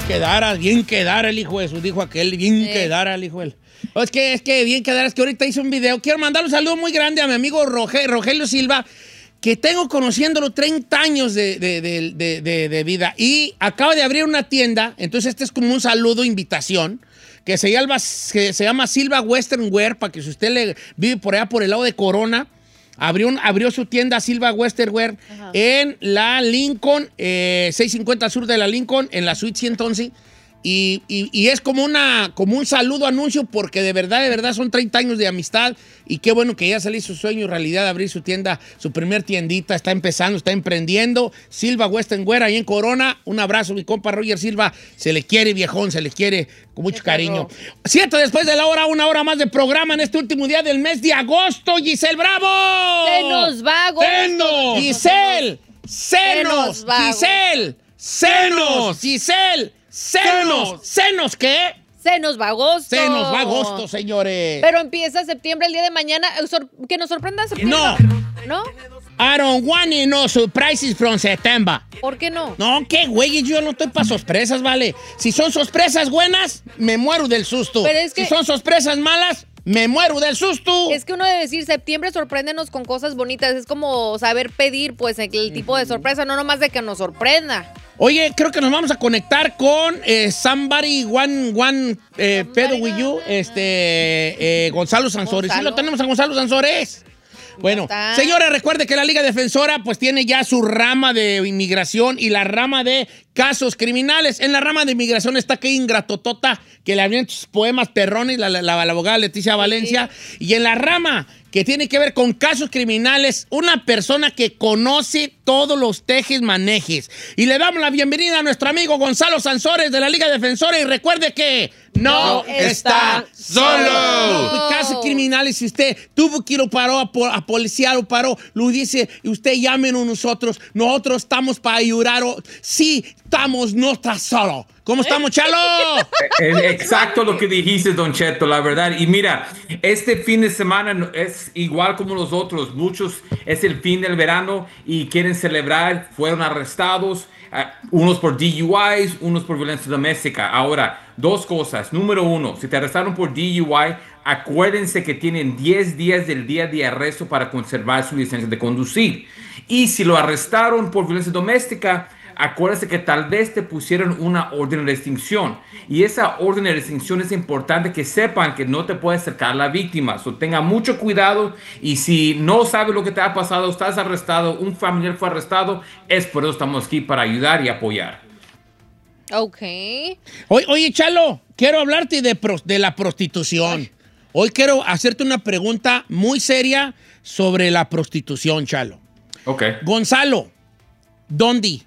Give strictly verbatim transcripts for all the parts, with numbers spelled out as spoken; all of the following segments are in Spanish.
quedara, bien quedara el hijo de su, dijo aquel, bien sí. quedara el hijo de él. Oh, es que, es que bien quedara, es que ahorita hice un video. Quiero mandar un saludo muy grande a mi amigo Roge, Rogelio Silva, que tengo conociéndolo treinta años de, de, de, de, de, de vida. Y acaba de abrir una tienda, entonces este es como un saludo, invitación, que se llama, que se llama Silva Western Wear, para que si usted le vive por allá por el lado de Corona, abrió, un, abrió su tienda Silva Western Wear Ajá. en la Lincoln, eh, seiscientos cincuenta sur de la Lincoln, en la suite ciento once. Y, y, y es como, una, como un saludo anuncio porque de verdad, de verdad son treinta años de amistad y qué bueno que ya salió su sueño realidad de abrir su tienda, su primer tiendita, está empezando, está emprendiendo. Silva Western Wear ahí en Corona. Un abrazo, mi compa Roger Silva. Se le quiere, viejón, se le quiere con mucho cariño. Siete después de la hora, una hora más de programa en este último día del mes de agosto. Giselle Bravo. Se nos va agosto. Senos. Giselle. Senos. Giselle. Senos. Giselle. ¡Senos! ¿Senos qué? Se nos va agosto. Se nos va agosto, señores. Pero empieza septiembre el día de mañana. Que nos sorprenda septiembre. No. ¿No? I don't want no surprises from September. ¿Por qué no? No, qué güey, yo no estoy para sorpresas, ¿vale? Si son sorpresas buenas, me muero del susto. Pero es que... Si son sorpresas malas, me muero del susto. Es que uno debe decir, septiembre sorpréndenos con cosas bonitas. Es como saber pedir, pues, el, el tipo de sorpresa, no nomás de que nos sorprenda. Oye, creo que nos vamos a conectar con eh, Somebody One, one eh, Pedo With You, este, eh, Gonzalo Sansores. ¿Gonzalo? Sí, lo tenemos a Gonzalo Sansores. Bueno, señora, recuerde que la Liga Defensora pues tiene ya su rama de inmigración y la rama de casos criminales. En la rama de inmigración está que ingratotota, que le habían sus poemas perrones, la, la, la, la abogada Leticia Valencia. Sí. Y en la rama que tiene que ver con casos criminales, una persona que conoce todos los tejes manejes. Y le damos la bienvenida a nuestro amigo Gonzalo Sansores de la Liga Defensora. Y recuerde que no, no está, está solo. No, casos criminales, si usted tuvo que ir o paró a, a policía o paró, lo dice, y usted llámenos nosotros. Nosotros estamos para ayudar. Sí, estamos, no está solo. ¿Cómo estamos, Chalo? Exacto lo que dijiste, Don Cheto, la verdad. Y mira, este fin de semana es igual como los otros. Muchos es el fin del verano y quieren celebrar. Fueron arrestados, uh, unos por D U Is, unos por violencia doméstica. Ahora, dos cosas. Número uno, si te arrestaron por D U I, acuérdense que tienen diez días del día de arresto para conservar su licencia de conducir. Y si lo arrestaron por violencia doméstica, acuérdense que tal vez te pusieron una orden de restricción. Y esa orden de restricción es importante que sepan que no te puede acercar a la víctima. So, tenga mucho cuidado. Y si no sabes lo que te ha pasado, estás arrestado, un familiar fue arrestado, es por eso estamos aquí para ayudar y apoyar. Ok. Oye, oye Chalo, quiero hablarte de, pro, de la prostitución. Ay. Hoy quiero hacerte una pregunta muy seria sobre la prostitución, Chalo. Ok. Gonzalo. ¿Dónde?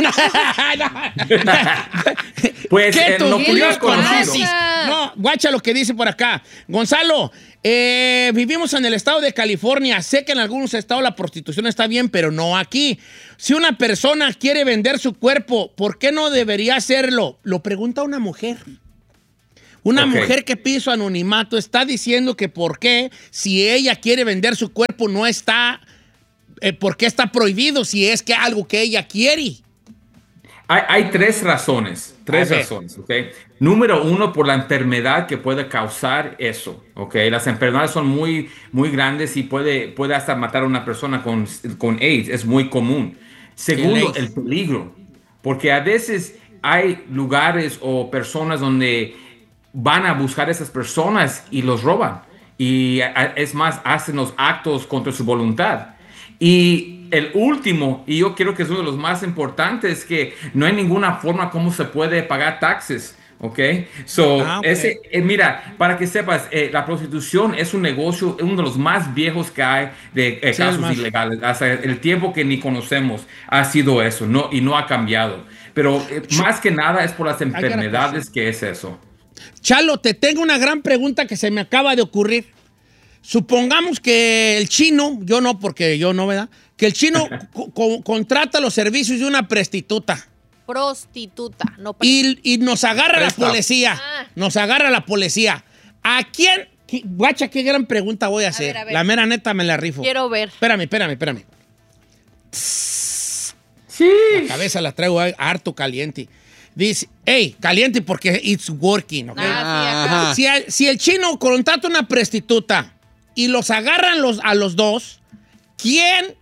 Pues ¿Qué eh, no curioso conocido. No, guacha lo que dice por acá. Gonzalo, eh, vivimos en el estado de California. Sé que en algunos estados la prostitución está bien, pero no aquí. Si una persona quiere vender su cuerpo, ¿por qué no debería hacerlo? Lo pregunta una mujer. Una okay. mujer que pide su anonimato está diciendo que por qué, si ella quiere vender su cuerpo, no está... Eh, ¿Por qué está prohibido si es que algo que ella quiere? Hay, hay tres razones. Tres razones, ¿ok? Número uno, por la enfermedad que puede causar eso, ¿ok? Las enfermedades son muy, muy grandes y puede, puede hasta matar a una persona con, con AIDS. Es muy común. Segundo, el, el peligro. Porque a veces hay lugares o personas donde van a buscar a esas personas y los roban. Y es más, hacen los actos contra su voluntad. Y el último, y yo creo que es uno de los más importantes, que no hay ninguna forma como se puede pagar taxes, ¿ok? So, ah, okay. Ese, eh, mira, para que sepas, eh, la prostitución es un negocio, uno de los más viejos que hay de eh, sí, casos ilegales. Hasta el tiempo que ni conocemos ha sido eso, no, y no ha cambiado. Pero eh, más que nada es por las enfermedades que es eso. Chalo, te tengo una gran pregunta que se me acaba de ocurrir. Supongamos que el chino, yo no, porque yo no, ¿verdad? Que el chino co contrata los servicios de una prostituta. Prostituta, no y, y nos agarra Presta. la policía. Ah. Nos agarra la policía. ¿A quién? Qué, guacha, qué gran pregunta voy a hacer. A ver, a ver. La mera neta me la rifo. Quiero ver. Espérame, espérame, espérame. Sí. La cabeza la traigo harto caliente. Dice, hey, caliente porque it's working, ¿ok? Ah, Si, el, si el chino contrata una prostituta y los agarran los, a los dos, ¿quién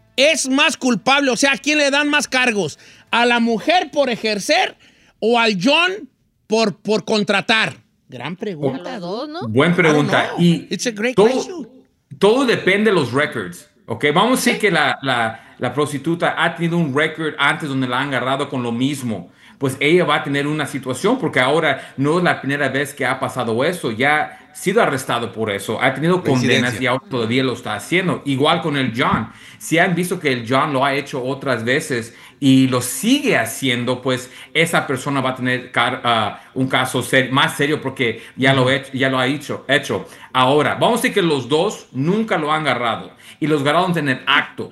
es más culpable? O sea, ¿a quién le dan más cargos? ¿A la mujer por ejercer o al John por, por contratar? Gran pregunta. A los dos, ¿no? Buena pregunta. Y It's a great todo, question. todo depende de los records. ¿Ok? Vamos a decir que la, la, la prostituta ha tenido un record antes donde la han agarrado con lo mismo. Pues ella va a tener una situación porque ahora no es la primera vez que ha pasado eso. Ya ha sido arrestado por eso. Ha tenido condenas y ahora todavía lo está haciendo. Igual con el John. Si han visto que el John lo ha hecho otras veces y lo sigue haciendo, pues esa persona va a tener uh, un caso ser más serio porque ya lo, he, ya lo ha hecho, hecho. Ahora, vamos a decir que los dos nunca lo han agarrado y los agarraron en el acto.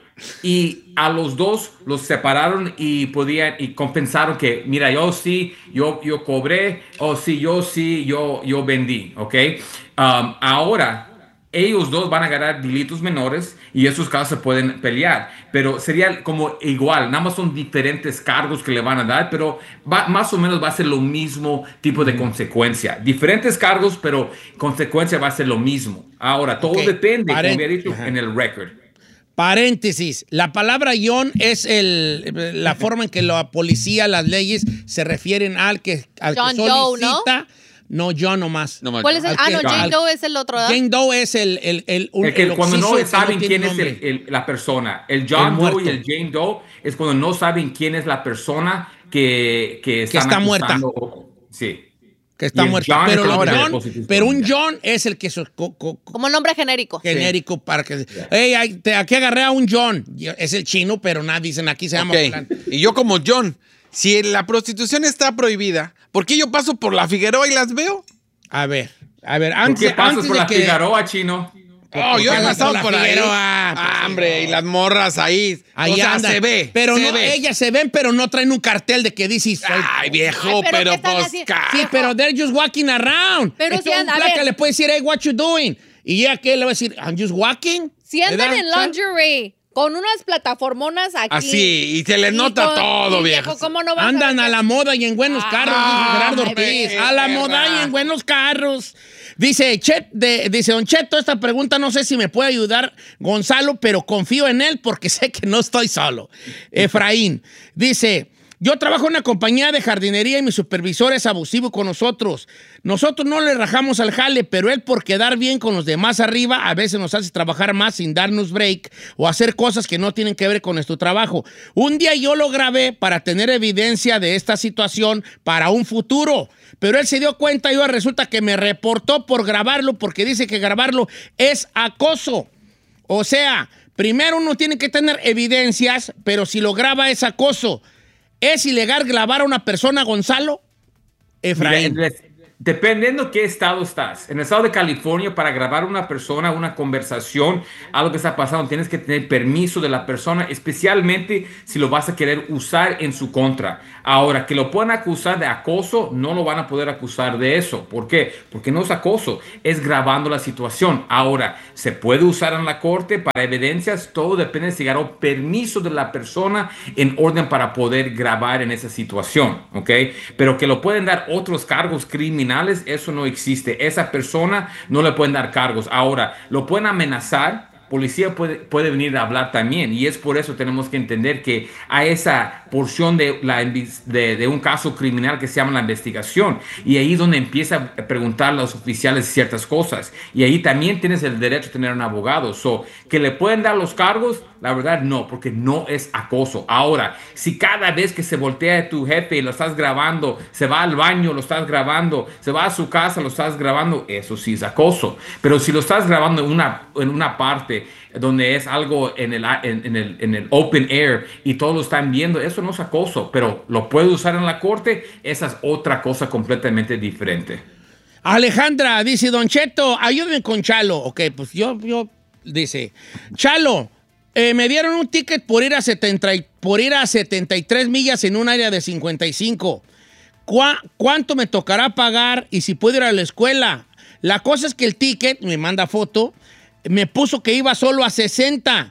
Y a los dos los separaron y podían y compensaron que, mira, yo sí, yo, yo cobré, o sí, yo sí, yo, yo vendí, ¿ok? Um, ahora, ellos dos van a ganar delitos menores y esos casos se pueden pelear, pero sería como igual, nada más son diferentes cargos que le van a dar, pero va, más o menos va a ser lo mismo tipo de consecuencia. Diferentes cargos, pero consecuencia va a ser lo mismo. Ahora, todo Okay. depende, Paren- como había dicho, Ajá. en el record. Paréntesis, la palabra John es el, la forma en que la policía, las leyes se refieren al que, al que John Doe, ¿no? solicita. No, John nomás. No más. ¿Cuál es el? Al Ah, que- no, al- Jane Doe es el otro, ¿verdad? Jane Doe es el, el, el, un- El que el cuando no occiso que saben tiene quién es el- nombre. el- la persona. El El John Doe muerto. y el Jane Doe es cuando no saben quién es la persona que, que, están está muerta. acusando. Sí. Que está Y el muerto. John Pero, es el los que John- deposita pero un ya. John es el que es co- co- co- Como nombre genérico. genérico para que. Hey, ay, te- aquí agarré a un John. Y es el chino, pero nada, dicen aquí se llama. Ok. fulano. Y yo como John, si la prostitución está prohibida, ¿por qué yo paso por la Figueroa y las veo? A ver, a ver, ¿Por antes, qué pasas antes por de la que. Figueroa, chino? Oh, yo he pasas pasado por la por ahí. Figueroa, pues, Ah, hombre, y las morras ahí. Ahí o sea, andan. se ve. Pero se no, ve. ellas se ven, pero no traen un cartel de que dice. soy- Ay, viejo, Ay, pero pero, ¿qué están pues. haciendo? ca- Sí, pero they're just walking around. Pero Entonces, si un anda- a placa ver. le puede decir, hey, what you doing? Y ella que le va a decir, I'm just walking. Si andan ¿Verdad? en lingerie con unas plataformonas aquí. Así, y se les y nota con- todo, y, viejo. ¿Cómo no vas Andan a ver la que- moda y en buenos Ah, carros, dice Gerardo ay, Ortiz. ve, A la perra. moda y en buenos carros. Dice, Chet, de- dice Don Cheto, esta pregunta no sé si me puede ayudar Gonzalo, pero confío en él porque sé que no estoy solo. Efraín dice, yo trabajo en una compañía de jardinería y mi supervisor es abusivo con nosotros. Nosotros no le rajamos al jale, pero él por quedar bien con los demás arriba a veces nos hace trabajar más sin darnos break o hacer cosas que no tienen que ver con nuestro trabajo. Un día yo lo grabé para tener evidencia de esta situación para un futuro, pero él se dio cuenta y ahora resulta que me reportó por grabarlo porque dice que grabarlo es acoso. O sea, primero uno tiene que tener evidencias, pero si lo graba es acoso. ¿Es ilegal grabar a una persona, Gonzalo? Efraín. Mira, les- dependiendo qué estado estás. En el estado de California, para grabar una persona, una conversación, algo que está pasando, tienes que tener permiso de la persona, especialmente si lo vas a querer usar en su contra. Ahora, que lo puedan acusar de acoso, no lo van a poder acusar de eso. ¿Por qué? Porque no es acoso, es grabando la situación. Ahora, se puede usar en la corte para evidencias, todo depende de si ganó permiso de la persona en orden para poder grabar en esa situación, ¿ok? Pero que lo pueden dar otros cargos criminales, eso no existe. Esa persona no le pueden dar cargos. Ahora, lo pueden amenazar. Policía puede, puede venir a hablar también y es por eso tenemos que entender que hay esa porción de, la, de, de un caso criminal que se llama la investigación y ahí es donde empieza a preguntar a los oficiales ciertas cosas y ahí también tienes el derecho a tener un abogado. So, que le pueden dar los cargos, la verdad no, porque no es acoso. Ahora, si cada vez que se voltea tu jefe y lo estás grabando, se va al baño, lo estás grabando, se va a su casa, lo estás grabando, eso sí es acoso. Pero si lo estás grabando en una, en una parte donde es algo en el, en, en, el, en el open air y todos lo están viendo, eso no es acoso, pero lo puedes usar en la corte, esa es otra cosa completamente diferente. Alejandra dice, Don Cheto, ayúdenme con Chalo. Ok, pues yo, yo, dice, Chalo, eh, me dieron un ticket por ir, a setenta, por ir a setenta y tres millas en un área de cincuenta y cinco. ¿Cuá, ¿Cuánto me tocará pagar y si puedo ir a la escuela? La cosa es que el ticket, me manda foto, me puso que iba solo a sesenta.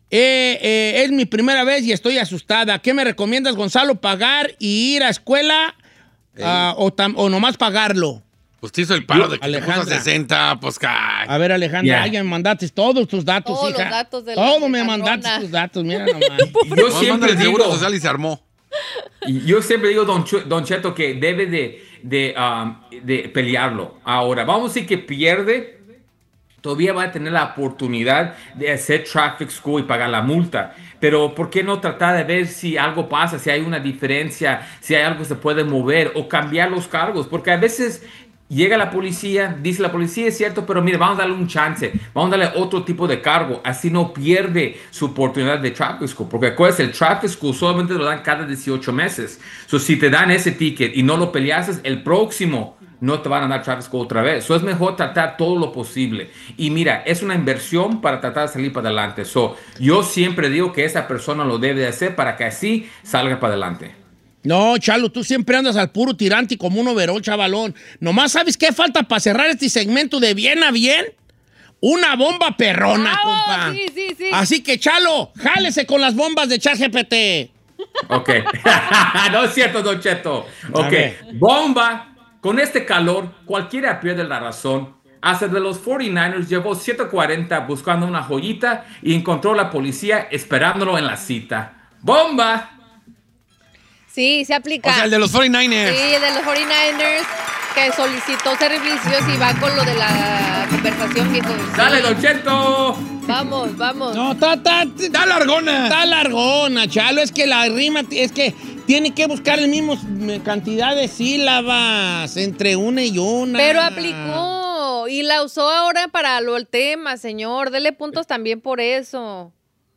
Eh, eh, es mi primera vez y estoy asustada. ¿Qué me recomiendas, Gonzalo? ¿Pagar y ir a escuela uh, o, tam, o nomás pagarlo? Pues te hizo el paro de que Alejandra. te puso sesenta, pues cae. A ver, Alejandra, Yeah. ya me mandaste todos tus datos, Todos hija. los datos de la Todo me Alejandrona. mandaste tus datos, mira nomás. Yo Nomás siempre manda el seguro digo, social y se armó. yo siempre digo, don, Chu- don Cheto, que debe de, de, um, de pelearlo. Ahora, vamos a decir que pierde, todavía va a tener la oportunidad de hacer traffic school y pagar la multa. Pero ¿por qué no tratar de ver si algo pasa, si hay una diferencia, si hay algo que se puede mover o cambiar los cargos? Porque a veces llega la policía, dice la policía, es cierto, pero mire, vamos a darle un chance, vamos a darle otro tipo de cargo, así no pierde su oportunidad de traffic school. Porque acuérdense, el traffic school solamente lo dan cada dieciocho meses. So, si te dan ese ticket y no lo peleases, el próximo no te van a dar traffic school otra vez. So, es mejor tratar todo lo posible. Y mira, es una inversión para tratar de salir para adelante. So, yo siempre digo que esa persona lo debe de hacer para que así salga para adelante. No, Chalo, tú siempre andas al puro tirante como un overol, chavalón. Nomás, ¿sabes qué falta para cerrar este segmento de bien a bien? Una bomba perrona, ¡Bravo! compa. Sí, sí, sí. Así que, Chalo, jálese con las bombas de ChatGPT. Ok. No es cierto, Don Cheto. Ok. ver. Bomba. Con este calor, cualquiera pierde la razón. Hasta de los cuarenta y nueve ers llevó siete cuarenta buscando una joyita y encontró a la policía esperándolo en la cita. ¡Bomba! Sí, se aplica. O sea, el de los cuarenta y nueve ers. Sí, el de los cuarenta y nueve ers que solicitó servicios y va con lo de la conversación, viejo. Sí. ¡Dale, Don Cheto! Vamos, vamos. No, está, está, está largona. Está largona, Chalo. Es que la rima, es que tiene que buscar el mismo cantidad de sílabas entre una y una. Pero aplicó y la usó ahora para lo el tema, señor. Dele puntos también por eso.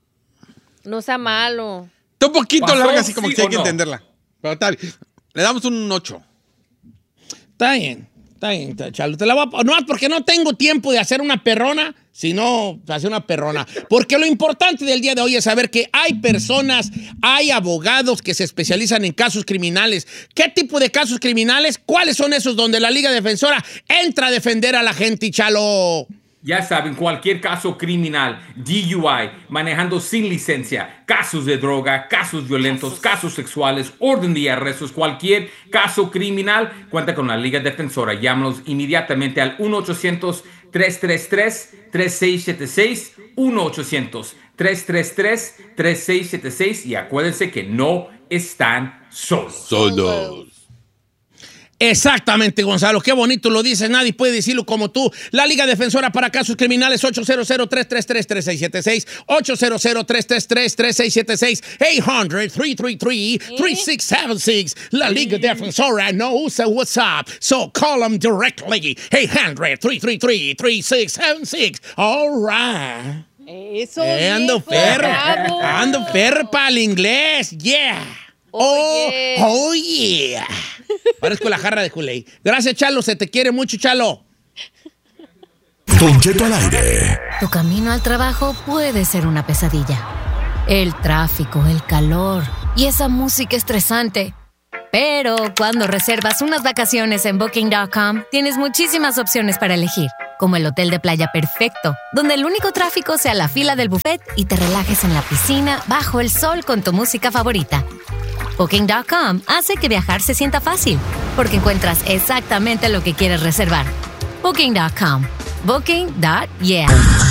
No sea malo. Está un poquito ¿Pasó, larga, así como sí que hay o que no? entenderla. Pero está bien. Le damos un ocho. Está bien, está bien, Chalo. Te la voy a... No, porque no tengo tiempo de hacer una perrona, sino hacer una perrona. Porque lo importante del día de hoy es saber que hay personas, hay abogados que se especializan en casos criminales. ¿Qué tipo de casos criminales? ¿Cuáles son esos donde la Liga Defensora entra a defender a la gente, Chalo? Ya saben, cualquier caso criminal, D U I, manejando sin licencia, casos de droga, casos violentos, casos, casos sexuales, orden de arrestos, cualquier caso criminal, cuenta con la Liga Defensora. Llámanos inmediatamente al uno ochocientos, tres tres tres, tres seis siete seis, uno ochocientos, tres tres tres, tres seis siete seis y acuérdense que no están solos. Solos. Exactamente, Gonzalo. Qué bonito lo dices. Nadie puede decirlo como tú. La Liga Defensora para Casos Criminales, ocho cero cero, tres tres tres, tres seis siete seis, ocho cero cero, tres tres tres, tres seis siete seis, ocho hundred, three three three, three six seven six. La Liga Defensora knows what's up, so call them directly. eight hundred, three three three, three six seven six. All right. Eso, Eh, ando viejo, perro. bravo. Ando perro para el inglés. Yeah. Oh, yeah. oh, yeah. Parezco la jarra de Kool-Aid. Gracias, Chalo. Se te quiere mucho, Chalo. Don Cheto al aire. Tu camino al trabajo puede ser una pesadilla. El tráfico, el calor y esa música estresante. Pero cuando reservas unas vacaciones en Booking punto com, tienes muchísimas opciones para elegir. Como el hotel de playa perfecto, donde el único tráfico sea la fila del buffet y te relajes en la piscina bajo el sol con tu música favorita. Booking punto com hace que viajar se sienta fácil, porque encuentras exactamente lo que quieres reservar. Booking punto com. Booking punto yeah.